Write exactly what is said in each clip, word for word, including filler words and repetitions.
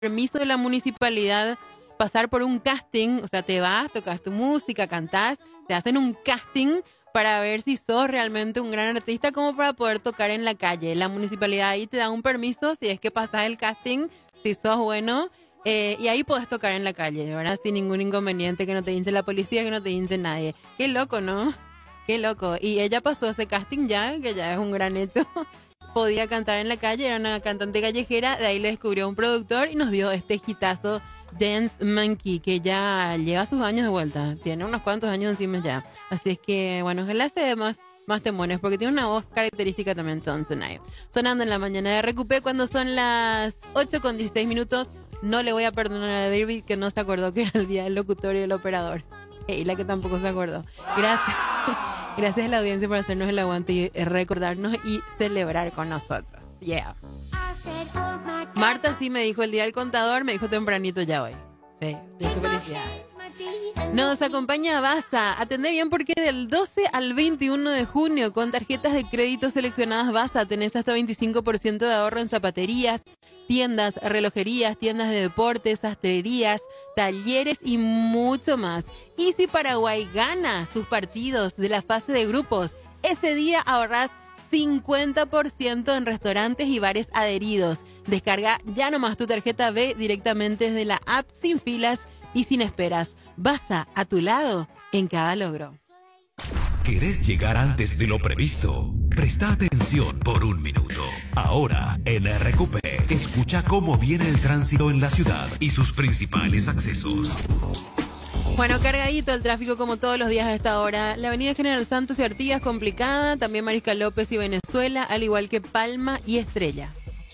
permiso de la municipalidad pasar por un casting, o sea, te vas, tocas tu música, cantás, te hacen un casting para ver si sos realmente un gran artista como para poder tocar en la calle. La municipalidad ahí te da un permiso si es que pasás el casting, si sos bueno, eh, y ahí podés tocar en la calle, ¿verdad? Sin ningún inconveniente, que no te hinche la policía, que no te hinche nadie. Qué loco, ¿no? Qué loco. Y ella pasó ese casting ya, que ya es un gran hecho. Podía cantar en la calle, era una cantante callejera, de ahí le descubrió un productor y nos dio este hitazo Dance Monkey, que ya lleva sus años de vuelta, tiene unos cuantos años encima ya, así es que bueno, ojalá se dé más, más temones, porque tiene una voz característica también. Entonces, sonando en la mañana de Recupé cuando son las ocho con dieciséis minutos. No le voy a perdonar a David que no se acordó que era el día del locutor y del operador, y la que tampoco se acordó. Gracias gracias a la audiencia por hacernos el aguante y recordarnos y celebrar con nosotros. Yeah. Marta sí me dijo el día del contador, me dijo tempranito ya hoy. Sí, sí, qué felicidades. Nos acompaña Baza. Atendé bien porque del doce al veintiuno de junio con tarjetas de crédito seleccionadas Baza tenés hasta veinticinco por ciento de ahorro en zapaterías, tiendas, relojerías, tiendas de deportes, sastrerías, talleres y mucho más. Y si Paraguay gana sus partidos de la fase de grupos, ese día ahorrás cincuenta por ciento en restaurantes y bares adheridos. Descarga ya nomás tu tarjeta B directamente desde la app, sin filas y sin esperas. Baza, a tu lado en cada logro. ¿Querés llegar antes de lo previsto? Presta atención por un minuto. Ahora, en R Q P, escucha cómo viene el tránsito en la ciudad y sus principales accesos. Bueno, cargadito el tráfico como todos los días a esta hora. La avenida General Santos y Artigas complicada, también Mariscal López y Venezuela, al igual que Palma y Estrella.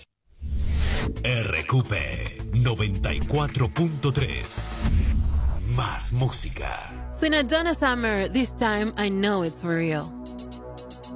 R Q P noventa y cuatro punto tres. Más música. Suena Donna Summer, This Time I Know It's For Real.